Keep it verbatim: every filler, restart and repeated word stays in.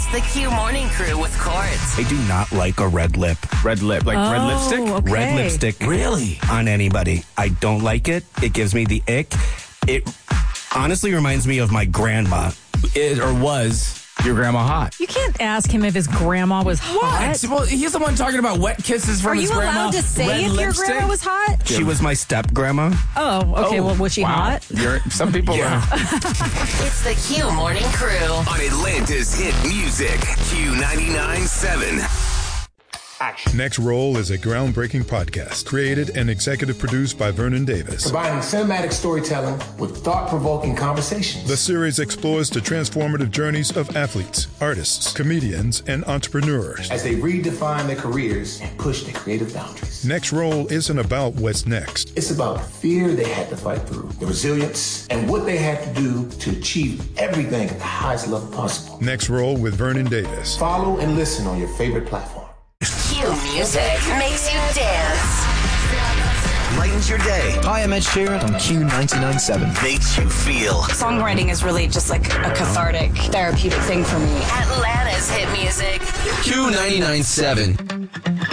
the Q Morning Crew with Courts. I do not like a red lip. Red lip, like Oh, red lipstick? okay. Red lipstick. Really? On anybody. I don't like it. It gives me the ick. It honestly reminds me of my grandma. It, or was your grandma hot? You can't ask him if his grandma was hot. What? Well, he's the one talking about wet kisses from Are his you grandma. allowed to say red if lipstick. your grandma was hot? She was my step grandma. Oh, okay. Oh, Well, was she wow. hot? You're, some people Yeah. are. It's the Q Morning Crew. On Atlanta's hit music, Q ninety-nine point seven. Next Roll is a groundbreaking podcast created and executive produced by Vernon Davis. Combining cinematic storytelling with thought-provoking conversations. The series explores the transformative journeys of athletes, artists, comedians, and entrepreneurs. As they redefine their careers and push their creative boundaries. Next Roll isn't about what's next. It's about the fear they had to fight through, the resilience, and what they had to do to achieve everything at the highest level possible. Next Roll with Vernon Davis. Follow and listen on your favorite platform. Q music makes you dance. Lightens your day. Hi, I'm Ed Sheeran on Q ninety-nine point seven. Makes you feel. Songwriting is really just like a cathartic, therapeutic thing for me. Atlanta's hit music. Q ninety-nine point seven.